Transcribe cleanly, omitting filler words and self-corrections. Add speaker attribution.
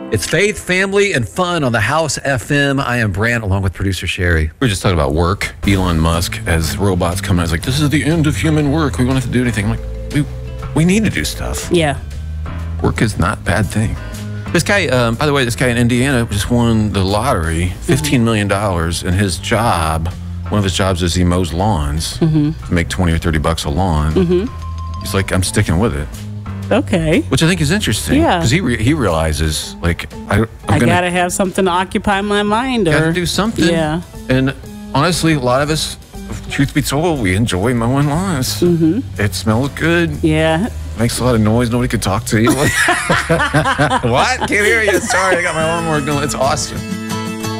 Speaker 1: It's faith, family, and fun on the House FM. I am Brant, along with producer Sherry.
Speaker 2: We were just talking about work. Elon Musk, as robots come out, is like, this is the end of human work. We won't have to do anything. I'm like, we need to do stuff.
Speaker 3: Yeah.
Speaker 2: Work is not a bad thing. This guy, by the way, this guy in Indiana just won the lottery, $15 million, and his job, one of his jobs is he mows lawns to make 20 or 30 bucks a lawn. He's like, I'm sticking with it.
Speaker 3: Okay.
Speaker 2: Which I think is interesting.
Speaker 3: Yeah.
Speaker 2: Because he realizes, like, I
Speaker 3: got to have something to occupy my mind.
Speaker 2: Got to do something.
Speaker 3: Yeah.
Speaker 2: And honestly, a lot of us, truth be told, we enjoy mowing lawns. It smells good.
Speaker 3: Yeah.
Speaker 2: Makes a lot of noise. Nobody can talk to you. What? Can't hear you. Sorry, I got my lawnmower going. It's awesome.